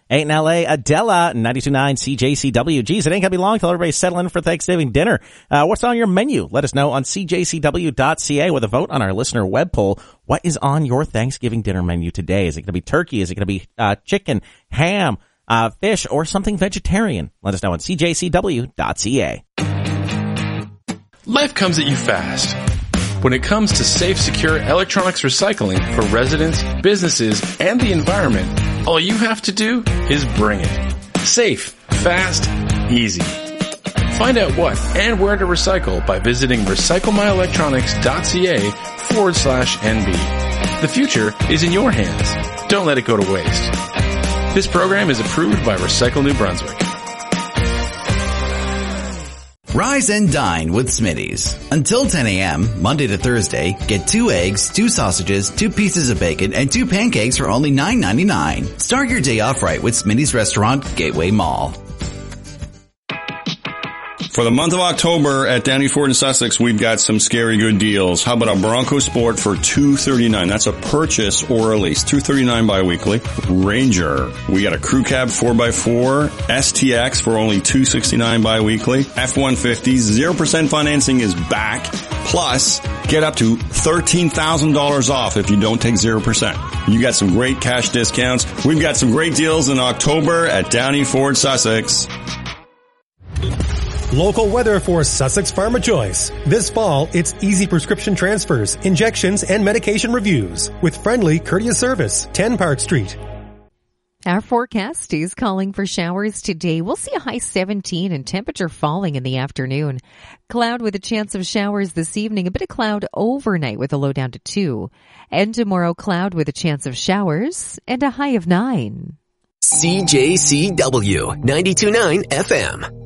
8 in LA, Adela, 92.9 CJCW. Geez, it ain't gonna be long till everybody's settling for Thanksgiving dinner. What's on your menu? Let us know on CJCW.ca with a vote on our listener web poll. What is on your Thanksgiving dinner menu today? Is it gonna be turkey? Is it gonna be chicken, ham, fish, or something vegetarian? Let us know on CJCW.ca. Life comes at you fast. When it comes to safe, secure electronics recycling for residents, businesses, and the environment, all you have to do is bring it. Safe, fast, easy. Find out what and where to recycle by visiting recyclemyelectronics.ca/NB. The future is in your hands. Don't let it go to waste. This program is approved by Recycle New Brunswick. Rise and dine with Smitty's. Until 10 a.m., Monday to Thursday, get 2 eggs, 2 sausages, 2 pieces of bacon, and 2 pancakes for only $9.99. Start your day off right with Smitty's Restaurant, Gateway Mall. For the month of October at Downey Ford in Sussex, we've got some scary good deals. How about a Bronco Sport for $239? That's a purchase or a lease. $239 bi-weekly. Ranger. We got a Crew Cab 4x4 STX for only $269 bi-weekly. F-150, 0% financing is back. Plus, get up to $13,000 off if you don't take 0%. You got some great cash discounts. We've got some great deals in October at Downey Ford Sussex. Local weather for Sussex Pharma Choice. This fall, it's easy prescription transfers, injections, and medication reviews with friendly, courteous service. 10 Park Street. Our forecast is calling for showers today. We'll see a high 17 and temperature falling in the afternoon. Cloud with a chance of showers this evening. A bit of cloud overnight with a low down to 2. And tomorrow, cloud with a chance of showers and a high of 9. CJCW 92.9 FM.